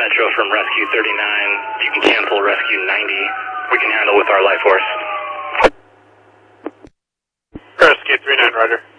Metro from Rescue 39. You can cancel Rescue 90. We can handle with our life force. Rescue 39, Roger.